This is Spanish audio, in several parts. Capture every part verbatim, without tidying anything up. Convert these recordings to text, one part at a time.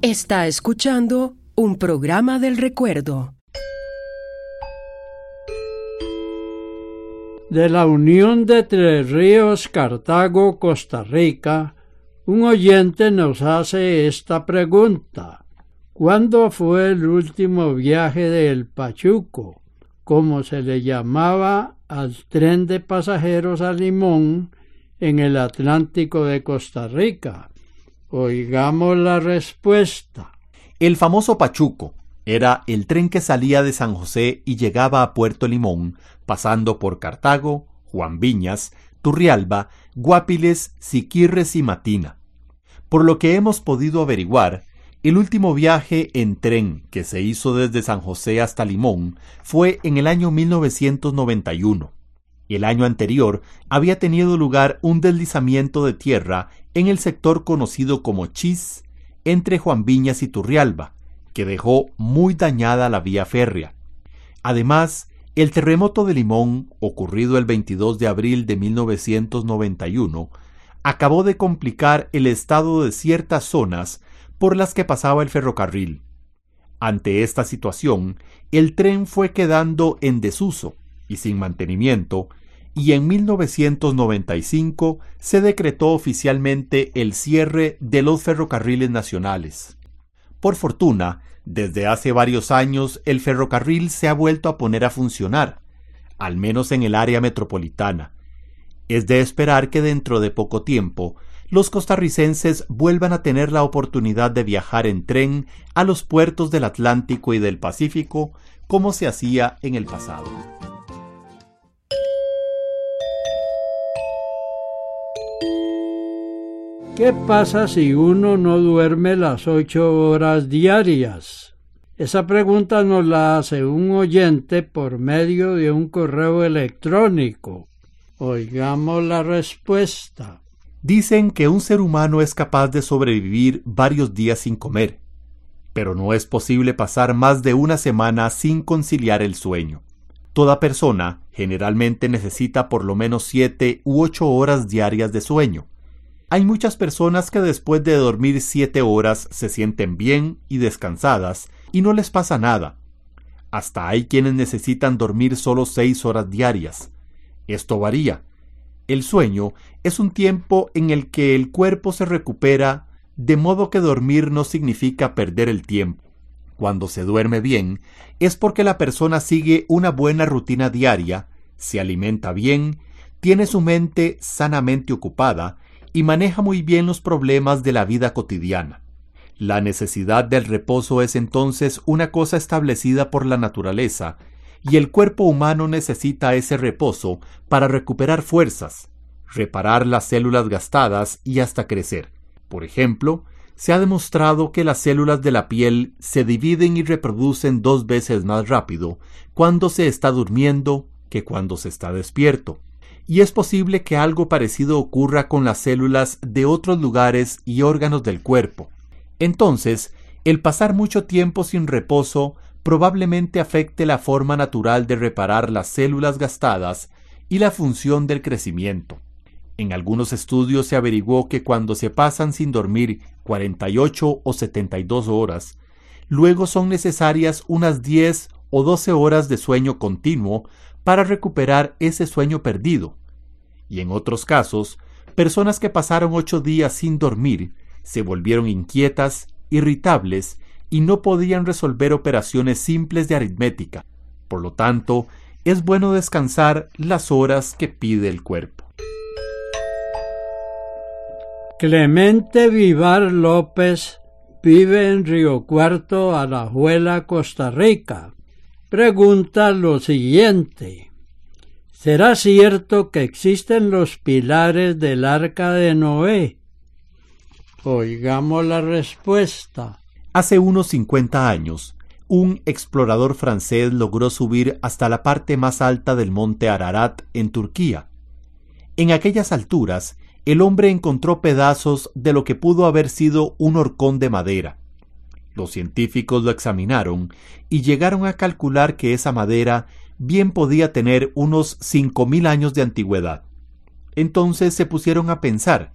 Está escuchando un programa del recuerdo. De la Unión de Tres Ríos, Cartago, Costa Rica, un oyente nos hace esta pregunta. ¿Cuándo fue el último viaje del Pachuco, como se le llamaba al tren de pasajeros a Limón en el Atlántico de Costa Rica? Oigamos la respuesta. El famoso Pachuco era el tren que salía de San José y llegaba a Puerto Limón, pasando por Cartago, Juan Viñas, Turrialba, Guápiles, Siquirres y Matina. Por lo que hemos podido averiguar, el último viaje en tren que se hizo desde San José hasta Limón fue en el año mil novecientos noventa y uno. El año anterior había tenido lugar un deslizamiento de tierra en el sector conocido como Chis, entre Juan Viñas y Turrialba, que dejó muy dañada la vía férrea. Además, el terremoto de Limón, ocurrido el veintidós de abril de mil novecientos noventa y uno, acabó de complicar el estado de ciertas zonas por las que pasaba el ferrocarril. Ante esta situación, el tren fue quedando en desuso y sin mantenimiento, y en mil novecientos noventa y cinco se decretó oficialmente el cierre de los ferrocarriles nacionales. Por fortuna, desde hace varios años el ferrocarril se ha vuelto a poner a funcionar, al menos en el área metropolitana. Es de esperar que dentro de poco tiempo los costarricenses vuelvan a tener la oportunidad de viajar en tren a los puertos del Atlántico y del Pacífico, como se hacía en el pasado. ¿Qué pasa si uno no duerme las ocho horas diarias? Esa pregunta nos la hace un oyente por medio de un correo electrónico. Oigamos la respuesta. Dicen que un ser humano es capaz de sobrevivir varios días sin comer, pero no es posible pasar más de una semana sin conciliar el sueño. Toda persona generalmente necesita por lo menos siete u ocho horas diarias de sueño. Hay muchas personas que después de dormir siete horas se sienten bien y descansadas y no les pasa nada. Hasta hay quienes necesitan dormir solo seis horas diarias. Esto varía. El sueño es un tiempo en el que el cuerpo se recupera, de modo que dormir no significa perder el tiempo. Cuando se duerme bien, es porque la persona sigue una buena rutina diaria, se alimenta bien, tiene su mente sanamente ocupada y maneja muy bien los problemas de la vida cotidiana. La necesidad del reposo es entonces una cosa establecida por la naturaleza, y el cuerpo humano necesita ese reposo para recuperar fuerzas, reparar las células gastadas y hasta crecer. Por ejemplo, se ha demostrado que las células de la piel se dividen y reproducen dos veces más rápido cuando se está durmiendo que cuando se está despierto. Y es posible que algo parecido ocurra con las células de otros lugares y órganos del cuerpo. Entonces, el pasar mucho tiempo sin reposo probablemente afecte la forma natural de reparar las células gastadas y la función del crecimiento. En algunos estudios se averiguó que cuando se pasan sin dormir cuarenta y ocho o setenta y dos horas, luego son necesarias unas diez o doce horas de sueño continuo para recuperar ese sueño perdido. Y en otros casos, personas que pasaron ocho días sin dormir se volvieron inquietas, irritables y no podían resolver operaciones simples de aritmética. Por lo tanto, es bueno descansar las horas que pide el cuerpo. Clemente Vivar López vive en Río Cuarto, Alajuela, Costa Rica. Pregunta lo siguiente. ¿Será cierto que existen los pilares del Arca de Noé? Oigamos la respuesta. Hace unos cincuenta años, un explorador francés logró subir hasta la parte más alta del monte Ararat en Turquía. En aquellas alturas, el hombre encontró pedazos de lo que pudo haber sido un horcón de madera. Los científicos lo examinaron y llegaron a calcular que esa madera bien podía tener unos cinco mil años de antigüedad. Entonces se pusieron a pensar,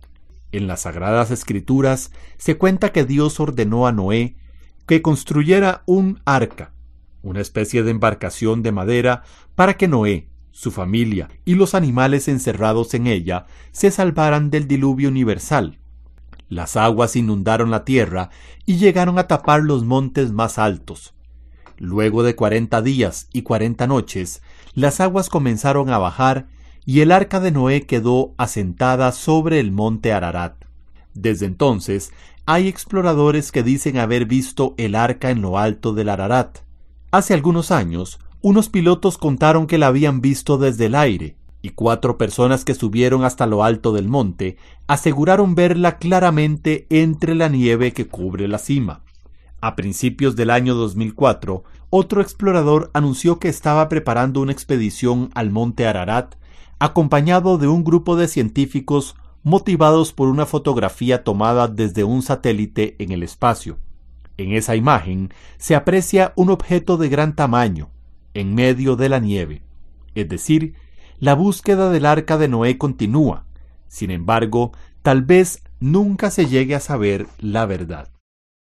En las Sagradas Escrituras se cuenta que Dios ordenó a Noé que construyera un arca, una especie de embarcación de madera, para que Noé, su familia y los animales encerrados en ella se salvaran del diluvio universal. Las aguas inundaron la tierra y llegaron a tapar los montes más altos. Luego de cuarenta días y cuarenta noches, las aguas comenzaron a bajar y el arca de Noé quedó asentada sobre el monte Ararat. Desde entonces, hay exploradores que dicen haber visto el arca en lo alto del Ararat. Hace algunos años, unos pilotos contaron que la habían visto desde el aire, y cuatro personas que subieron hasta lo alto del monte aseguraron verla claramente entre la nieve que cubre la cima. A principios del año dos mil cuatro, otro explorador anunció que estaba preparando una expedición al monte Ararat, acompañado de un grupo de científicos motivados por una fotografía tomada desde un satélite en el espacio. En esa imagen se aprecia un objeto de gran tamaño, en medio de la nieve. Es decir, la búsqueda del arca de Noé continúa. Sin embargo, tal vez nunca se llegue a saber la verdad.